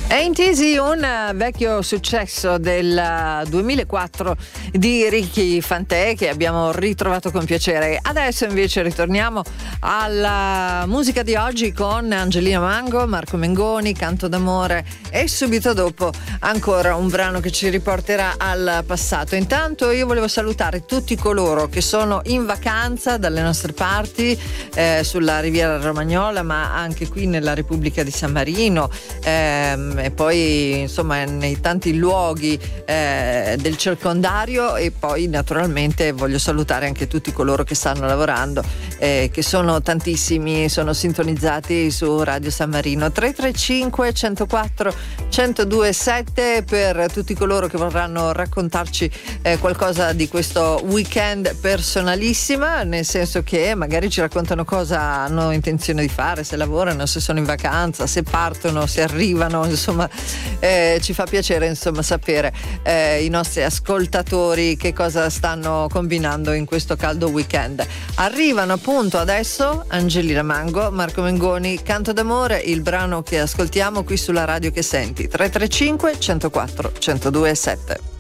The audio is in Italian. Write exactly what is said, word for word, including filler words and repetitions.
Ain't Easy, un vecchio successo del duemilaquattro di Ricky Fantè che abbiamo ritrovato con piacere. Adesso invece ritorniamo alla musica di oggi con Angelina Mango, Marco Mengoni, Canto d'amore, e subito dopo ancora un brano che ci riporterà al passato. Intanto io volevo salutare tutti coloro che sono in vacanza dalle nostre parti, eh, sulla Riviera Romagnola, ma anche qui nella Repubblica di San Marino, ehm, e poi insomma nei tanti luoghi eh, del circondario, e poi naturalmente voglio salutare anche tutti coloro che stanno lavorando, eh, che sono tantissimi, sono sintonizzati su Radio San Marino. Tre tre cinque uno zero quattro uno zero due sette per tutti coloro che vorranno raccontarci eh, qualcosa di questo weekend personalissima, nel senso che magari ci raccontano cosa hanno intenzione di fare, se lavorano, se sono in vacanza, se partono, se arrivano, insomma eh, ci fa piacere insomma sapere eh, i nostri ascoltatori che cosa stanno combinando in questo caldo weekend. Arrivano appunto adesso Angelina Mango, Marco Mengoni, Canto d'amore, il brano che ascoltiamo qui sulla radio che senti. Tre tre cinque uno zero quattro uno zero due sette.